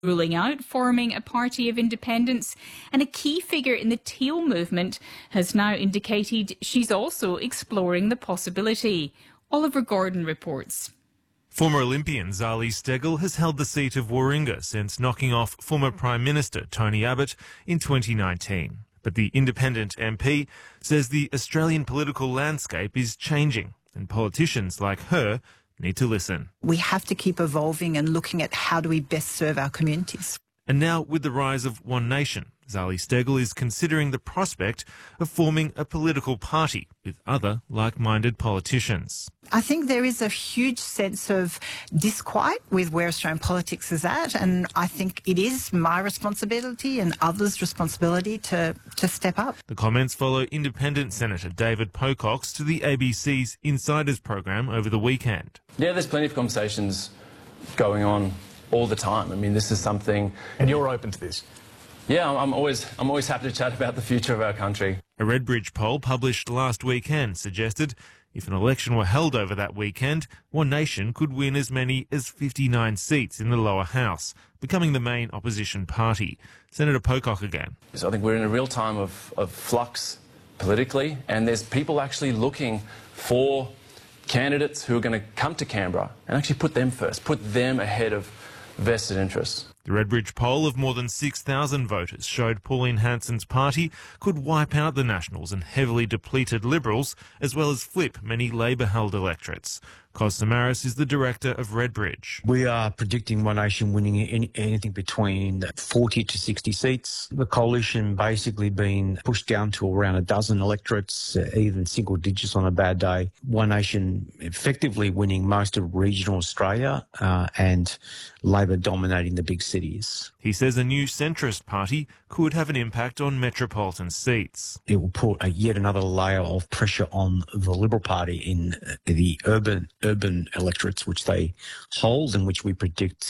ruling out forming a party of independence, and a key figure in the Teal movement has now indicated she's also exploring the possibility. Oliver Gordon reports. Former Olympian Zali Steggall has held the seat of Warringah since knocking off former Prime Minister Tony Abbott in 2019. But the independent MP says the Australian political landscape is changing and politicians like her need to listen. We have to keep evolving and looking at how do we best serve our communities. And now, with the rise of One Nation, Zali Steggall is considering the prospect of forming a political party with other like-minded politicians. I think there is a huge sense of disquiet with where Australian politics is at, and I think it is my responsibility and others' responsibility to step up. The comments follow Independent Senator David Pocox to the ABC's Insiders program over the weekend. Yeah, there's plenty of conversations going on all the time. I mean, this is something... And you're open to this? Yeah, I'm always happy to chat about the future of our country. A Redbridge poll published last weekend suggested if an election were held over that weekend, One Nation could win as many as 59 seats in the lower house, becoming the main opposition party. Senator Pocock again. So I think we're in a real time of flux politically, and there's people actually looking for candidates who are going to come to Canberra and actually put them first, put them ahead of vested interests. The Redbridge poll of more than 6,000 voters showed Pauline Hanson's party could wipe out the Nationals and heavily depleted Liberals, as well as flip many Labor-held electorates. Cos Samaras is the director of Redbridge. We are predicting One Nation winning anything between 40 to 60 seats. The coalition basically been pushed down to around a dozen electorates, even single digits on a bad day. One Nation effectively winning most of regional Australia and Labor dominating the big cities. He says a new centrist party could have an impact on metropolitan seats. It will put yet another layer of pressure on the Liberal Party in the urban electorates, which they hold and which we predict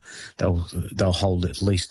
they'll hold at least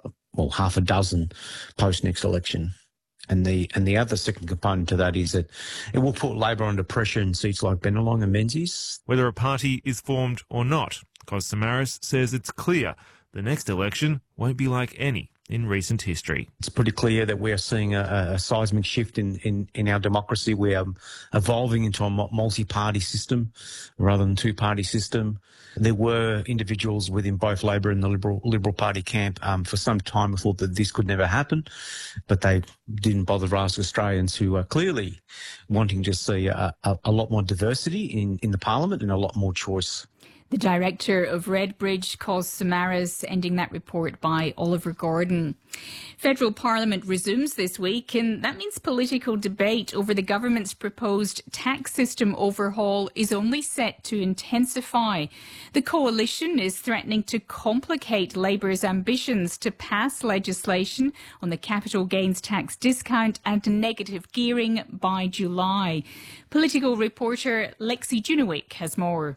half a dozen post next election. And the other second component to that is that it will put Labor under pressure in seats like Bennelong and Menzies. Whether a party is formed or not, Cos Samaras says it's clear the next election won't be like any in recent history. It's pretty clear that we are seeing a seismic shift in our democracy. We are evolving into a multi-party system rather than two-party system. There were individuals within both Labor and the Liberal Party camp for some time who thought that this could never happen, but they didn't bother to ask Australians who are clearly wanting to see a lot more diversity in the parliament and a lot more choice. The director of Redbridge, Cos Samaras, ending that report by Oliver Gordon. Federal Parliament resumes this week, and that means political debate over the government's proposed tax system overhaul is only set to intensify. The coalition is threatening to complicate Labor's ambitions to pass legislation on the capital gains tax discount and negative gearing by July. Political reporter Lexi Junowick has more.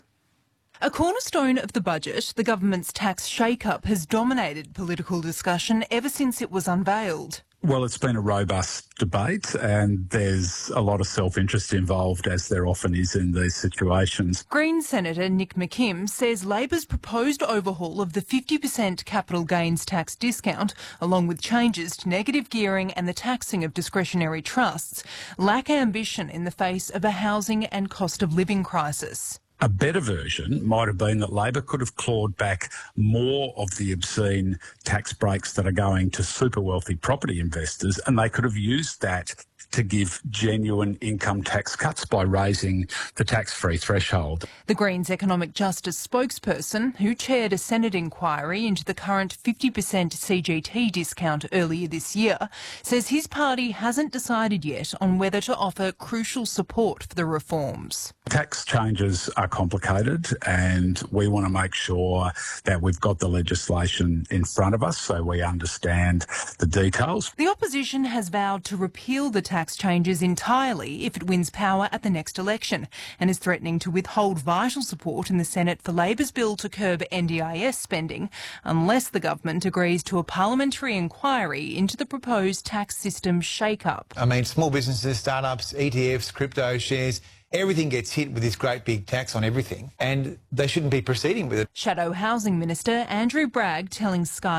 A cornerstone of the budget, the government's tax shake-up has dominated political discussion ever since it was unveiled. Well, it's been a robust debate and there's a lot of self-interest involved, as there often is in these situations. Greens Senator Nick McKim says Labor's proposed overhaul of the 50% capital gains tax discount, along with changes to negative gearing and the taxing of discretionary trusts, lack ambition in the face of a housing and cost of living crisis. A better version might have been that Labor could have clawed back more of the obscene tax breaks that are going to super wealthy property investors, and they could have used that to give genuine income tax cuts by raising the tax-free threshold. The Greens Economic Justice spokesperson, who chaired a Senate inquiry into the current 50% CGT discount earlier this year, says his party hasn't decided yet on whether to offer crucial support for the reforms. Tax changes are complicated and we want to make sure that we've got the legislation in front of us so we understand the details. The opposition has vowed to repeal the tax changes entirely if it wins power at the next election and is threatening to withhold vital support in the Senate for Labor's bill to curb NDIS spending unless the government agrees to a parliamentary inquiry into the proposed tax system shake-up. I mean, small businesses, startups, ETFs, crypto shares, everything gets hit with this great big tax on everything, and they shouldn't be proceeding with it. Shadow Housing Minister Andrew Bragg telling Sky